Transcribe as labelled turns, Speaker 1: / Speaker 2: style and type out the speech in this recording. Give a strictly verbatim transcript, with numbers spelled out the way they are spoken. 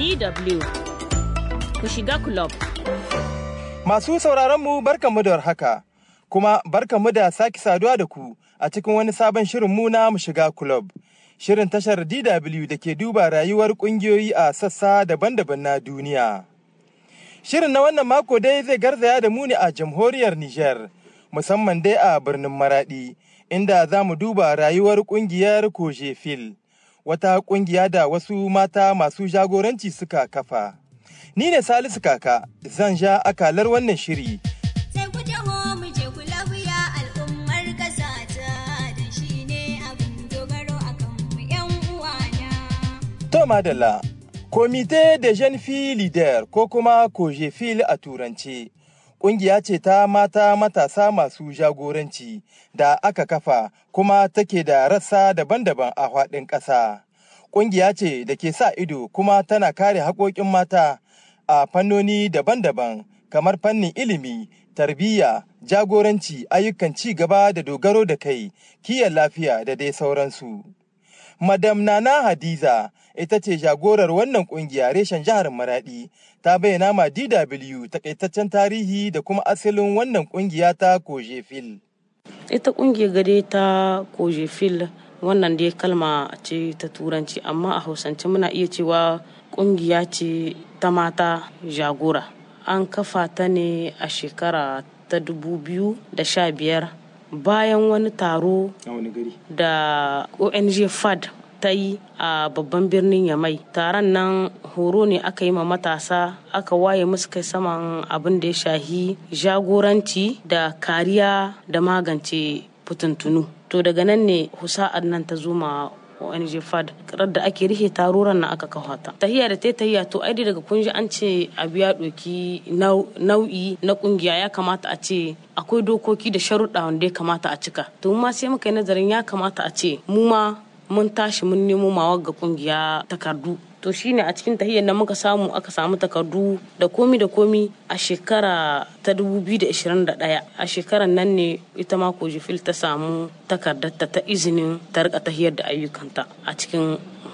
Speaker 1: D W ku shiga club.
Speaker 2: Masu sauraronmu barkanmu da warhaka, kuma barkanmu da sake saduwa da ku a cikin wani sabon shirin mu na mu shiga club. Shirin tashar D W da ke duba rayuwar ƙungiyoyi a sassa daban-daban na duniya. Shirin na wannan mako dai zai garzaya da mu ne a jamhuriyar Nijar, musamman dai a birnin Maraɗi, inda za mu duba rayuwar ƙungiyar Kojefil, wata ƙungiya da wasu mata masu jagoranci suka kafa. Ni ne Salisu Kaka, zan ja akalar wannan shiri.
Speaker 3: Sai ku taho mu je ku lafiya al'ummar ƙasa ta da shi ne abin dogaro akan mu ƴan uwana.
Speaker 2: To madalla, Comité de Jeunes Filles Leaders ko kuma Kojefil a turance, ƙungiya ce ta mata matasa masu jagoranci da aka kafa kuma take da rassa daban-daban a faɗin ƙasa. Ƙungiya ce da ke sa ido kuma tana kare haƙoƙin mata a fannoni daban-daban kamar fannin ilimi, tarbiyya, jagoranci, ayyukan ci gaba da dogaro da kai, kiwon lafiya da dai sauransu. Madam Nana Hadiza ita ce jagorar wannan kungiya reshen jihar Maradi, ta bayyana ma D W takaitaccen tarihi da kuma asalin wannan kungiya ta Kojefil.
Speaker 4: Ita kungiyar gade ta Kojefil wannan dai kalma ce ta turanci, amma a hausance muna iya cewa kungiya ce ta mata jagora. An kafa ta ne a shekara ta dubu biyu da sha biyar bayan wani taro da O N G F A D ta yi a babban birnin Yamai. Taron nan horo ne aka yi ma matasa, aka waye musu kai saman abin da ya shahi jagoranci da kariya da magance fitintunu. To daga nan ne husa'ar nan ta zo ma O N G F A D, karar da ake rihe taruran na aka kawo ta. Tahiya da ta tahiya to ai daga kunji an ce abu ya doki nau'i na kungiya, ya kamata a ce akwai dokoki da sharuɗa wanda ya kamata a cika. To mu ma sai muka yi nazarin ya kamata a ce mu ma mun tashi mun nemo mawa ga kungiya takardu. To shine a cikin tahiyar nan muka samu aka samu takardu da komi da komi a shekara ta dubu biyu da ashirin da ɗaya. A shekarar nan ne ita ma Kojefil ta samu takardarta ta izinin ta rika tahiyar da ayyukanta a cikin